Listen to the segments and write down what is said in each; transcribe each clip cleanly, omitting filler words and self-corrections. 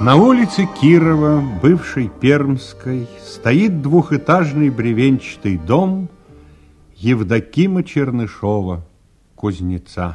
На улице Кирова, бывшей Пермской, стоит двухэтажный бревенчатый дом Евдокима Чернышова, кузнеца.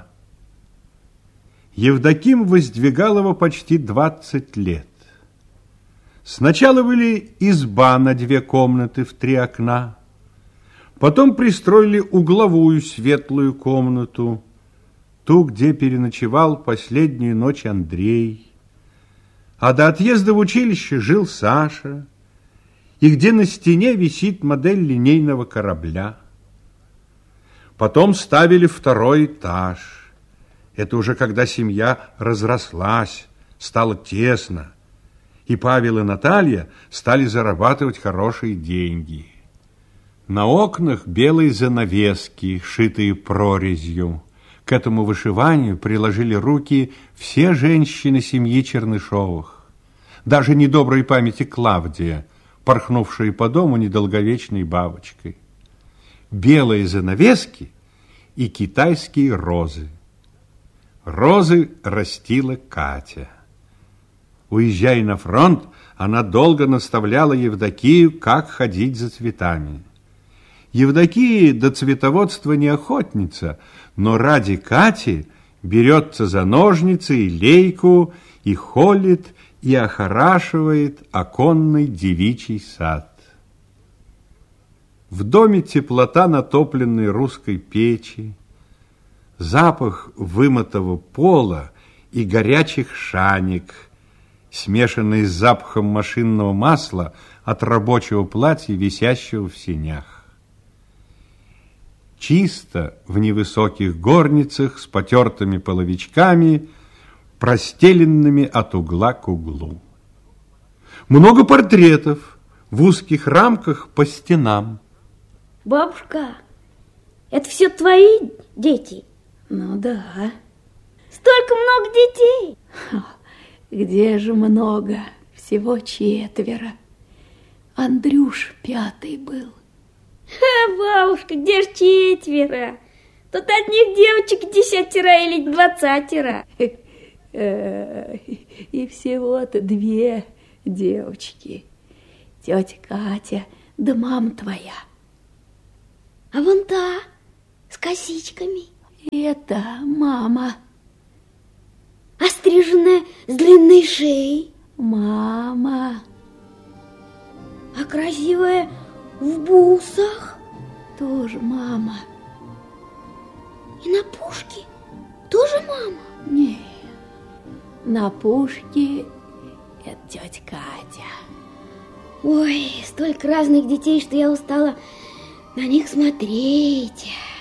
Евдоким воздвигал его почти 20 лет. Сначала были изба на 2 комнаты в 3 окна, потом пристроили угловую светлую комнату, ту, где переночевал последнюю ночь Андрей, а до отъезда в училище жил Саша, и где на стене висит модель линейного корабля. Потом ставили 2-й этаж. Это уже когда семья разрослась, стало тесно, и Павел и Наталья стали зарабатывать хорошие деньги. На окнах белые занавески, шитые прорезью. К этому вышиванию приложили руки все женщины семьи Чернышовых. Даже недоброй памяти Клавдия, порхнувшая по дому недолговечной бабочкой. Белые занавески и китайские розы. Розы растила Катя. Уезжая на фронт, она долго наставляла Евдокию, как ходить за цветами. Евдокия до цветоводства не охотница, но ради Кати берется за ножницы и лейку и холит и охорашивает оконный девичий сад. В доме теплота натопленной русской печи, запах вымытого пола и горячих шаник, смешанный с запахом машинного масла от рабочего платья, висящего в сенях. Чисто в невысоких горницах с потертыми половичками, простеленными от угла к углу. Много портретов в узких рамках по стенам. Бабушка, это все твои дети? Ну да. Столько много детей? Где же много? Всего 4. Андрюш 5-й был. Бабушка, где ж 4? Тут одних девочек 10 или 20. И всего-то 2 девочки. Тетя Катя, да мама твоя. А вон та, с косичками. Это мама. Остриженная с длинной шеей. Мама. А красивая в бусах. Тоже мама. И на пушке тоже мама? Нет, на пушке это тетя Катя. Ой, столько разных детей, что я устала на них смотреть.